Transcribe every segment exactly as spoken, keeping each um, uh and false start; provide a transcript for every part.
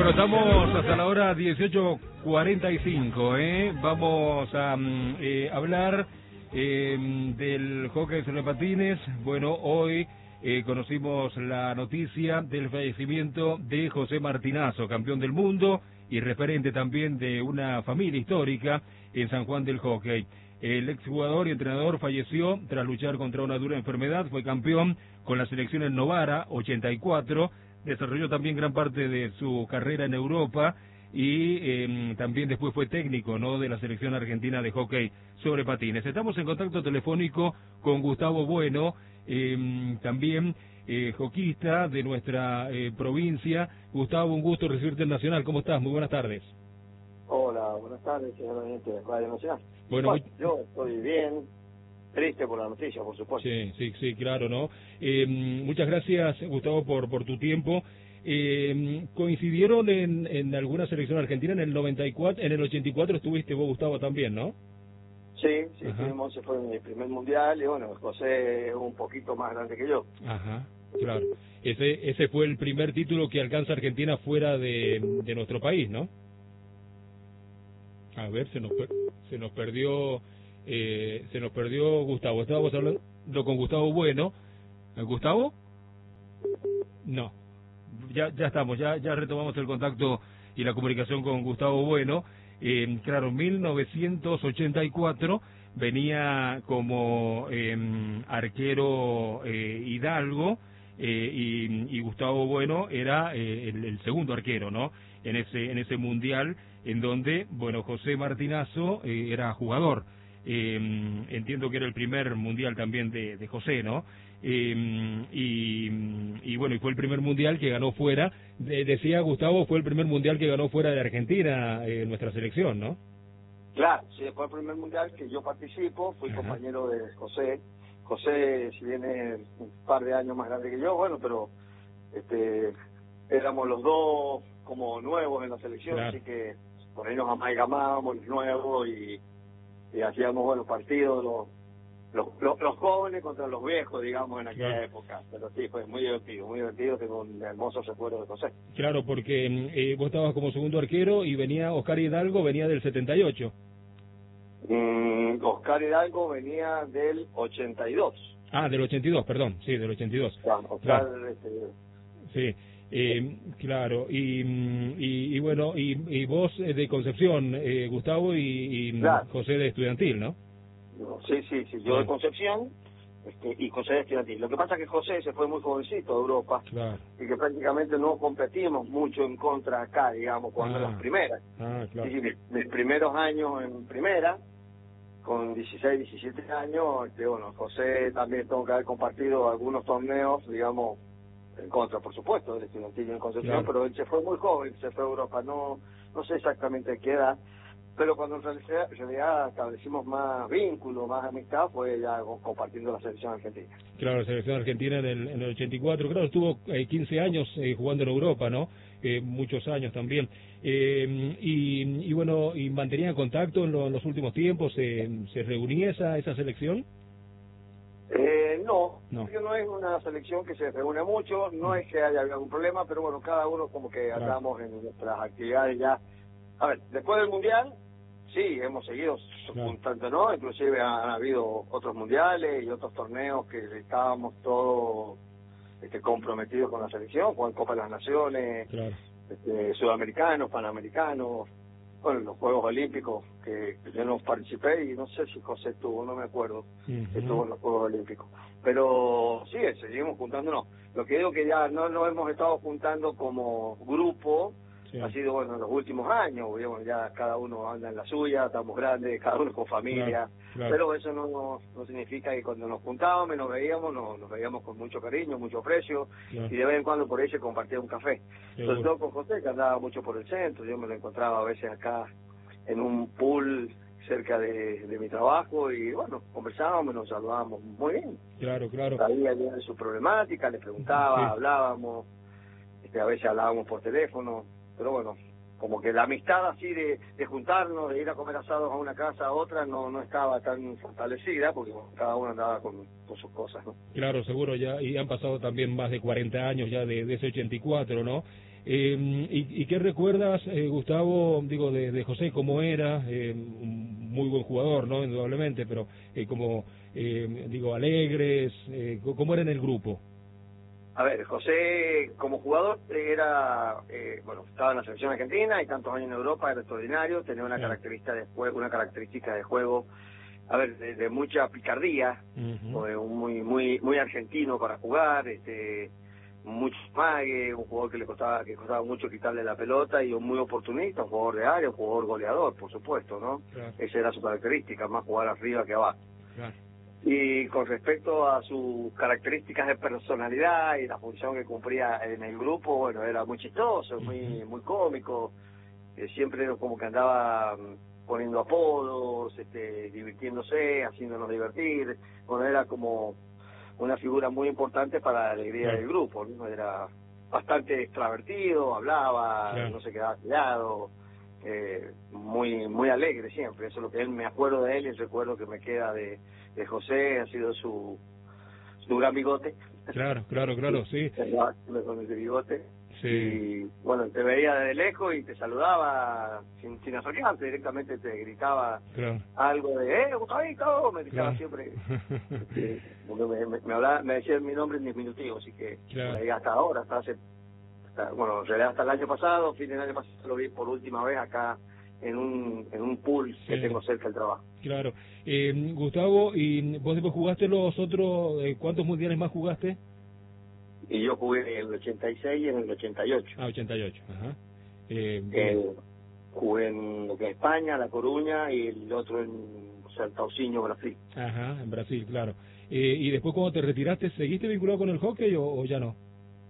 Bueno, estamos hasta la hora dieciocho cuarenta y cinco, ¿eh? Vamos a eh, hablar eh, del hockey sobre patines. Bueno, hoy eh, conocimos la noticia del fallecimiento de José Martinazo, campeón del mundo y referente también de una familia histórica en San Juan del Hockey. El exjugador y entrenador falleció tras luchar contra una dura enfermedad, fue campeón con la selección en Novara, ochenta y cuatro, desarrolló también gran parte de su carrera en Europa y eh, también después fue técnico, ¿no?, de la selección argentina de hockey sobre patines. Estamos en contacto telefónico con Gustavo Bueno, eh, también eh, hockeyista de nuestra eh, provincia. Gustavo, un gusto recibirte en Nacional. ¿Cómo estás? Muy buenas tardes. Hola, buenas tardes, señor oyente de Radio Nacional. Bueno, Bueno, muy... yo estoy bien, triste por la noticia, por supuesto. Sí, sí, sí, claro, ¿no? Eh, muchas gracias, Gustavo, por por tu tiempo. Eh, coincidieron en, en alguna selección argentina en el noventa y cuatro, en el ochenta y cuatro estuviste vos, Gustavo, también, ¿no? Sí, sí, Ajá. estuvimos, ese fue mi primer mundial y bueno, José es un poquito más grande que yo. Ajá, claro. Ese ese fue el primer título que alcanza Argentina fuera de, de nuestro país, ¿no? A ver, se nos per- se nos perdió eh, se nos perdió Gustavo. Estábamos hablando con Gustavo Bueno. ¿Gustavo? No. Ya ya estamos, ya ya retomamos el contacto y la comunicación con Gustavo Bueno. Eh, claro, mil novecientos ochenta y cuatro venía como eh, arquero eh, Hidalgo eh, y, y Gustavo Bueno era eh, el, el segundo arquero, ¿no?, en ese en ese mundial en donde, bueno, José Martinazo eh, era jugador. Eh, entiendo que era el primer mundial también de, de José, ¿no? Eh, y, y bueno, y fue el primer mundial que ganó fuera, de, decía Gustavo, fue el primer mundial que ganó fuera de Argentina, eh, nuestra selección, ¿no? Claro, sí, fue el primer mundial que yo participo, fui Ajá. compañero de José. José, si bien es un par de años más grande que yo, bueno, pero este éramos los dos como nuevos en la selección, Claro. así que por ahí nos amalgamábamos los nuevos y, y hacíamos buenos partidos, los Los, los, los jóvenes contra los viejos, digamos, en aquella Claro. época. Pero sí, fue muy divertido, muy divertido. Tengo un hermoso recuerdo de José. Claro, porque eh, vos estabas como segundo arquero y venía Oscar Hidalgo, venía del setenta y ocho. Mm, Oscar Hidalgo venía del ochenta y dos. Ah, del ochenta y dos, perdón, sí, del ochenta y dos. Claro, Oscar, Claro. este, Sí, eh, claro, y, y, y bueno, y, y vos eh, de Concepción, eh, Gustavo, y, y claro. José de Estudiantil, ¿no? No, sí, sí, sí. Yo de Concepción este, y José de Estudiantil. Lo que pasa es que José se fue muy jovencito a Europa. Claro. Y que prácticamente no competimos mucho en contra acá, digamos, cuando Ah. en las primeras. Ah, claro. Sí, sí, mis, mis primeros años en primera, con dieciséis, diecisiete años, este, bueno, José también tengo que haber compartido algunos torneos, digamos, en contra, por supuesto, del Estudiantil en Concepción, Claro. pero él se fue muy joven, se fue a Europa, no no sé exactamente a qué edad, pero cuando en realidad, en realidad establecimos más vínculo, más amistad, fue ya compartiendo la selección argentina. Claro, la selección argentina en el, en el ochenta y cuatro, claro, estuvo eh, quince años eh, jugando en Europa, ¿no? Eh, muchos años también. Eh, y, y bueno, ¿y mantenía contacto en, lo- en los últimos tiempos? ¿Se, se reunía esa, esa selección? Eh, no, No. porque no es una selección que se reúne mucho, no es que haya algún problema, pero bueno, cada uno como que Claro. andamos en nuestras actividades ya. A ver, después del Mundial, sí, hemos seguido Claro. juntando, ¿no? Inclusive han habido otros mundiales y otros torneos que estábamos todos este, comprometidos con la selección, con Copa de las Naciones, Claro. este, sudamericanos, panamericanos, bueno, los Juegos Olímpicos, que, que yo no participé y no sé si José estuvo, no me acuerdo, Ujú. estuvo en los Juegos Olímpicos. Pero sí, seguimos juntándonos. Lo que digo que ya no nos hemos estado juntando como grupo, Sí. ha sido bueno en los últimos años, digamos, ya cada uno anda en la suya, estamos grandes, cada uno con familia, Claro, claro. pero eso no, no no significa que cuando nos juntábamos y nos veíamos, nos, nos veíamos con mucho cariño, mucho aprecio, Claro. y de vez en cuando por ahí se compartía un café. Seguro. Sobre todo con José, que andaba mucho por el centro, yo me lo encontraba a veces acá en un pool cerca de, de mi trabajo, y bueno, conversábamos, nos saludábamos muy bien. Claro, claro. Sabía bien de su problemática, le preguntaba, Sí. hablábamos, este, a veces hablábamos por teléfono, pero bueno, como que la amistad así de, de juntarnos, de ir a comer asados a una casa a otra, no no estaba tan fortalecida, porque bueno, cada uno andaba con, con sus cosas, ¿no? Claro, seguro, ya, y han pasado también más de cuarenta años ya de, de ese ochenta y cuatro, ¿no? Eh, y, ¿Y qué recuerdas, eh, Gustavo, digo, de, de José, cómo era? Eh, un muy buen jugador, ¿no? Indudablemente, pero eh, como, eh, digo, alegres, eh, ¿cómo era en el grupo? A ver, José como jugador era, eh, bueno, estaba en la selección argentina y tantos años en Europa, era extraordinario, tenía una Claro. característica de juego, una característica de juego, a ver, de, de mucha picardía, Uh-huh. eh, un muy muy muy argentino para jugar, este mucho mague, un jugador que le costaba que costaba mucho quitarle la pelota y un muy oportunista, un jugador de área, un jugador goleador, por supuesto, ¿no? Claro. Esa era su característica, más jugar arriba que abajo. Claro. Y con respecto a sus características de personalidad y la función que cumplía en el grupo, bueno, era muy chistoso, muy muy cómico, eh, siempre como que andaba mm, poniendo apodos, este, divirtiéndose, haciéndonos divertir, bueno, era como una figura muy importante para la alegría Claro. del grupo, ¿no? Era bastante extravertido, hablaba, Claro. no se quedaba callado, eh, muy muy alegre siempre, eso es lo que él me acuerdo de él y el recuerdo que me queda de, de José, ha sido su, su gran bigote. Claro, claro, claro, sí. Con ese bigote. Sí. Y bueno, te veía desde lejos y te saludaba sin, sin acercarte, directamente te gritaba Claro. algo de, eh, Gustavito, me gritaba Claro. siempre, eh, porque me, me, me, hablaba, me decía mi nombre en diminutivo, así que Claro. por ahí hasta ahora, hasta hace, hasta, bueno, en realidad hasta el año pasado, fin del año pasado lo vi por última vez acá en un en un pool Sí. que tengo cerca del trabajo. Claro. Eh, Gustavo, ¿y vos después jugaste los otros, eh, cuántos mundiales más jugaste? Y yo jugué en el ochenta y seis y en el ochenta y ocho. Ah, ochenta y ocho, ajá. Eh, Eh, jugué en lo que es España, La Coruña, y el otro en Saltaucinho, Brasil. Ajá, en Brasil, claro. Eh, ¿Y después cuando te retiraste, seguiste vinculado con el hockey o, o ya no?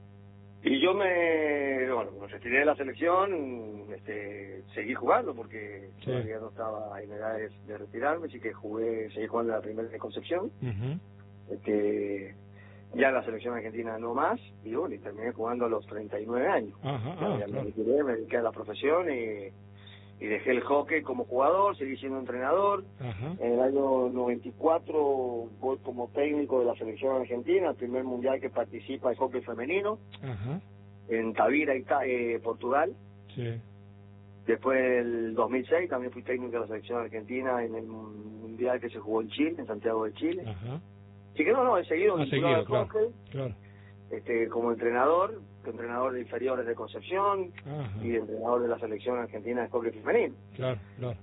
Y yo me, bueno, me retiré de la selección, este, seguí jugando porque Sí. todavía no estaba en edades de retirarme, así que jugué, seguí jugando en la primera de Concepción, Uh-huh. este, ya en la selección argentina no más, y bueno, y terminé jugando a los treinta y nueve años. Ajá, Ya, ah, ya me claro. retiré, me dediqué a la profesión y, y dejé el hockey como jugador, seguí siendo entrenador. Ajá. En el año noventa y cuatro voy como técnico de la selección argentina, el primer mundial que participa el hockey femenino, Ajá. en Tavira, Ita- eh, Portugal. Sí. Después del dos mil seis también fui técnico de la selección argentina en el mundial que se jugó en Chile, en Santiago de Chile. Ajá. Así que no, no, he seguido Ha vinculado seguido, al claro. hockey, Claro. este, como entrenador, entrenador de inferiores de Concepción Ajá. y entrenador de la selección argentina de hockey femenino. Claro, claro.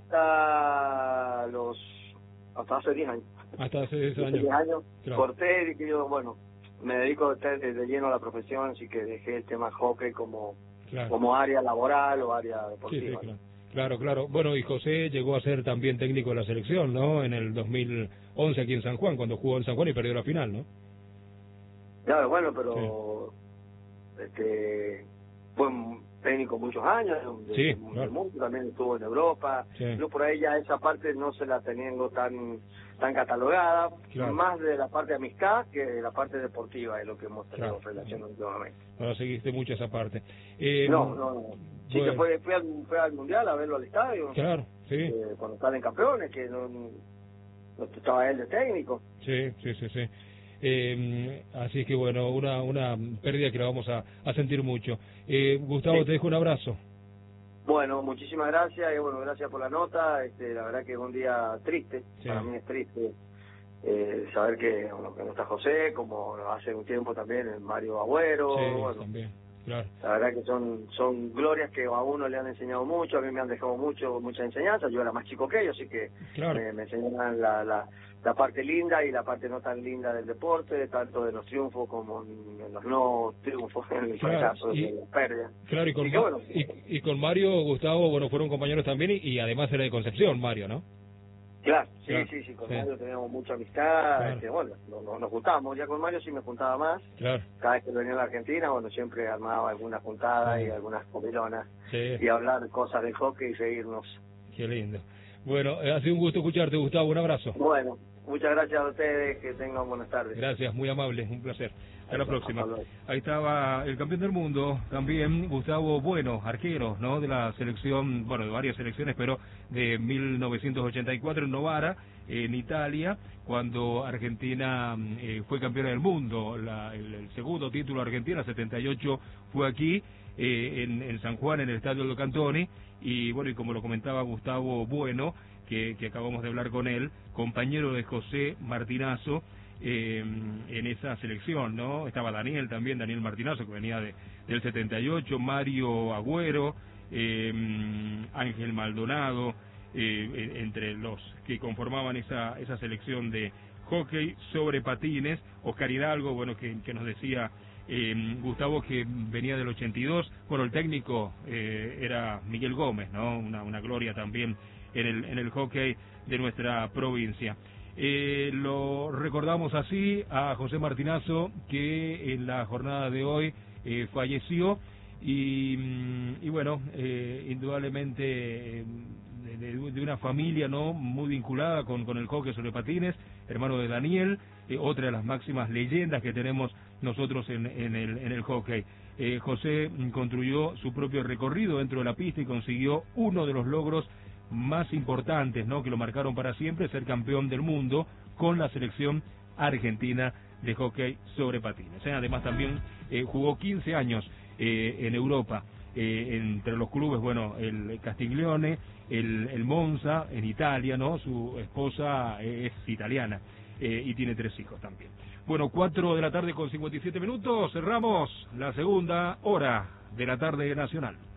Hasta los, hasta hace diez años. Hasta hace diez Hace años. diez años Claro. corté y que yo, bueno, me dedico de, de, de lleno a la profesión, así que dejé el tema hockey como, Claro. como área laboral o área Sí, sí, deportiva. claro. Claro, claro. Bueno, y José llegó a ser también técnico de la selección, ¿no? En el dos mil once aquí en San Juan, cuando jugó en San Juan y perdió la final, ¿no? Claro, bueno, pero este fue un técnico muchos años, de, Sí, de- claro. del mundo, también estuvo en Europa. Sí. Yo por ahí ya esa parte no se la tengo tan tan catalogada, Claro. más de la parte de amistad que de la parte deportiva, es lo que hemos tenido Claro. relación últimamente. Ahora seguiste mucho esa parte. Eh, No, no, no. Sí, bueno. que fue, fui, al, fui al Mundial a verlo al estadio, Claro, sí. eh, cuando estaban campeones, que no, no estaba él de técnico. Sí, sí, sí, sí. Eh, así que bueno, una una pérdida que la vamos a, a sentir mucho. Eh, Gustavo, Sí. te dejo un abrazo. Bueno, muchísimas gracias y bueno, gracias por la nota. Este, la verdad que es un día triste, Sí. para mí es triste eh, saber que, bueno, que no está José, como hace un tiempo también el Mario Agüero. Sí, Bueno, también, claro. la verdad que son son glorias que a uno le han enseñado mucho, a mí me han dejado mucho mucha enseñanza. Yo era más chico que ellos, así que Claro. me, me enseñaron la, la, la parte linda y la parte no tan linda del deporte, tanto de los triunfos como en los no triunfos, en el Claro, fracaso, y- en las pérdidas. Claro, y con, Así que Ma- bueno, y, y con Mario, Gustavo, bueno, fueron compañeros también y, y además era de Concepción, Mario, ¿no? Claro, sí, Claro, sí, sí, con sí. Mario teníamos mucha amistad, Claro. este, bueno, no- no- nos juntábamos, ya con Mario sí me juntaba más, Claro. cada vez que venía a la Argentina, bueno, siempre armaba algunas juntadas Sí. y algunas comilonas Sí, y hablar cosas del hockey y reírnos. qué lindo. Bueno, eh, ha sido un gusto escucharte, Gustavo, un abrazo. Bueno, muchas gracias a ustedes, que tengan buenas tardes. Gracias, muy amable, un placer. Hasta la Hasta próxima. luego. Ahí estaba el campeón del mundo, también Gustavo Bueno, arquero, ¿no? De la selección, bueno, de varias selecciones, pero de mil novecientos ochenta y cuatro en Novara, en Italia, cuando Argentina eh, fue campeona del mundo. La, el, el segundo título argentino, setenta y ocho, fue aquí. eh, en, en San Juan, en el Estadio del Cantoni, y bueno, y como lo comentaba Gustavo Bueno, que, que acabamos de hablar con él, compañero de José Martinazo, eh, en esa selección, ¿no? Estaba Daniel también, Daniel Martinazo, que venía de, del setenta y ocho, Mario Agüero, eh, Ángel Maldonado, eh, entre los que conformaban esa, esa selección de hockey sobre patines. Oscar Hidalgo, bueno, que, que nos decía eh, Gustavo, que venía del ochenta y dos, bueno, el técnico eh, era Miguel Gómez, ¿no? Una, una gloria también en el, en el hockey de nuestra provincia. Eh, lo recordamos así a José Martinazo, que en la jornada de hoy eh, falleció, y, y bueno, eh, indudablemente eh, de, de, de una familia, ¿no?, muy vinculada con, con el hockey sobre patines, hermano de Daniel, eh, otra de las máximas leyendas que tenemos nosotros en, en, el, en el hockey. Eh, José construyó su propio recorrido dentro de la pista y consiguió uno de los logros más importantes, ¿no?, que lo marcaron para siempre, ser campeón del mundo con la selección argentina de hockey sobre patines. ¿eh? Además también eh, jugó quince años eh, en Europa, eh, entre los clubes, bueno, el Castiglione, el, el Monza, en Italia, ¿no? Su esposa es italiana eh, y tiene tres hijos también. Bueno, cuatro de la tarde con cincuenta y siete minutos, cerramos la segunda hora de la tarde nacional.